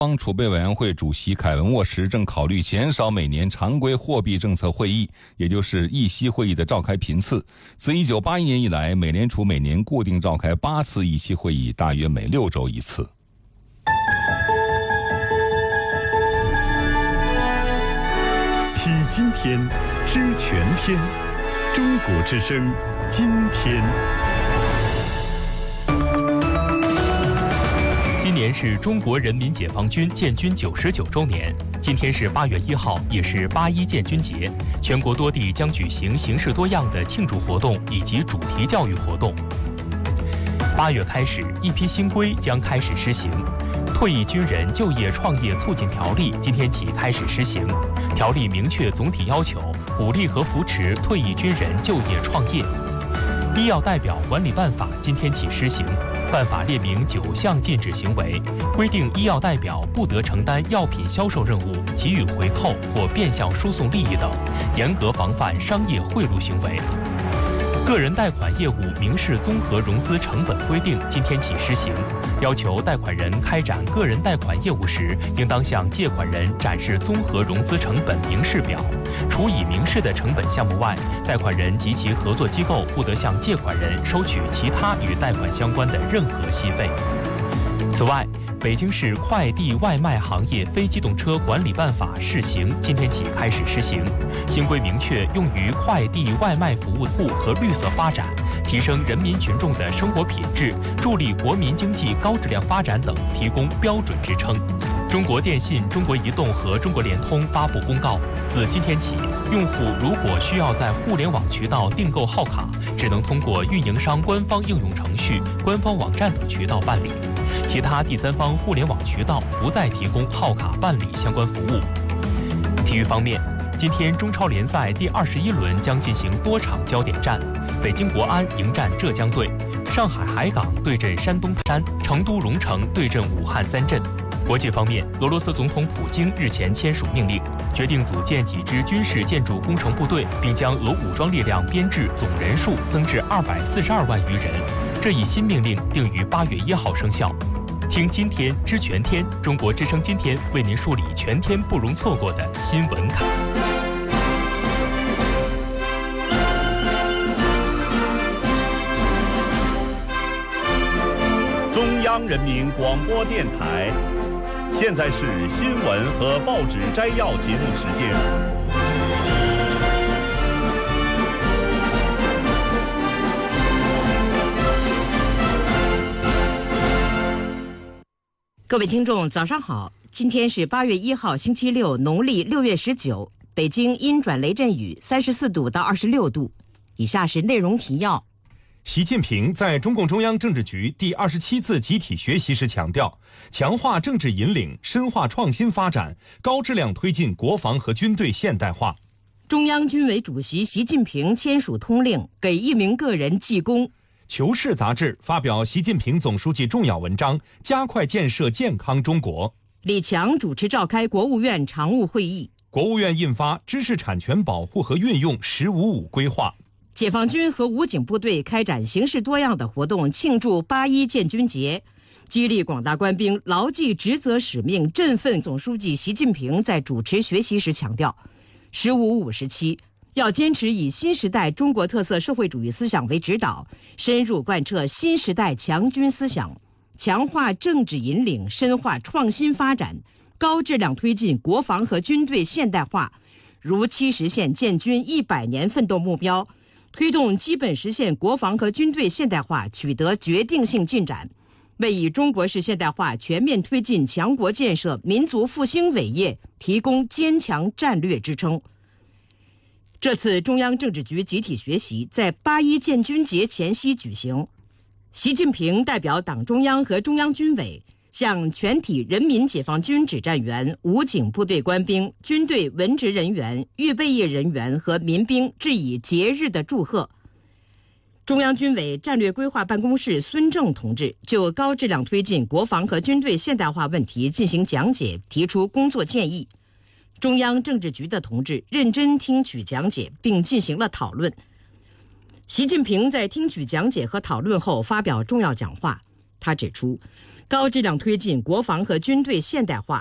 邦储备委员会主席凯文沃什正考虑减少每年常规货币政策会议，也就是议息会议的召开频次。自1981年以来，美联储每年固定召开8次议息会议，大约每6周一次。 听今天，知全天，中国之声，今天。 今年是中国人民解放军建军99周年，今天是8月1号，也是8·1建军节。全国多地将举行形式多样的庆祝活动以及主题教育活动。8月开始，一批新规将开始施行。退役军人就业创业促进条例今天起开始施行。条例明确总体要求，鼓励和扶持退役军人就业创业。医药代表管理办法今天起施行。办法列明9项禁止行为，规定医药代表不得承担药品销售任务、给予回扣或变相输送利益等，严格防范商业贿赂行为。个人贷款业务民事综合融资成本规定今天起施行，要求贷款人开展个人贷款业务时，应当向借款人展示综合融资成本明示表。除已明示的成本项目外，贷款人及其合作机构不得向借款人收取其他与贷款相关的任何息费。此外，北京市快递外卖行业非机动车管理办法试行今天起开始施行。新规明确用于快递外卖服务户和绿色发展，提升人民群众的生活品质，助力国民经济高质量发展等提供标准支撑。中国电信、中国移动和中国联通发布公告，自今天起，用户如果需要在互联网渠道订购号卡，只能通过运营商官方应用程序、官方网站等渠道办理，其他第三方互联网渠道不再提供号卡办理相关服务。体育方面，今天中超联赛第21轮将进行多场焦点战，北京国安迎战浙江队，上海海港对阵山东泰山，成都蓉城对阵武汉三镇。国际方面，俄罗斯总统普京日前签署命令，决定组建几支军事建筑工程部队，并将俄武装力量编制总人数增至242万余人。这一新命令定于8月1号生效。听今天知全天，中国之声今天为您梳理全天不容错过的新闻卡。 中央人民广播电台，现在是新闻和报纸摘要节目时间。 各位听众早上好，今天是8月1号星期六，农历6月19，北京阴转雷阵雨，34度到26度。以下是内容提要。 习近平在中共中央政治局第27次集体学习时强调，强化政治引领，深化创新发展，高质量推进国防和军队现代化。 中央军委主席习近平签署通令，给1名个人记功。 求是杂志发表习近平总书记重要文章，加快建设健康中国。 李强主持召开国务院常务会议。 国务院印发知识产权保护和运用“15+5”规划。 解放军和武警部队开展形式多样的活动，庆祝8·1建军节，激励广大官兵牢记职责使命，振奋总书记习近平在主持学习时强调，“15+5”时期要坚持以新时代中国特色社会主义思想为指导，深入贯彻新时代强军思想，强化政治引领，深化创新发展，高质量推进国防和军队现代化，如期实现建军100年奋斗目标，推动基本实现国防和军队现代化取得决定性进展，为以中国式现代化全面推进强国建设、民族复兴伟业提供坚强战略支撑。这次中央政治局集体学习在8·1建军节前夕举行，习近平代表党中央和中央军委向全体人民解放军指战员、武警部队官兵、军队文职人员、预备役人员和民兵致以节日的祝贺。中央军委战略规划办公室孙正同志就高质量推进国防和军队现代化问题进行讲解，提出工作建议。中央政治局的同志认真听取讲解，并进行了讨论。习近平在听取讲解和讨论后发表重要讲话，他指出， 高质量推进国防和军队现代化。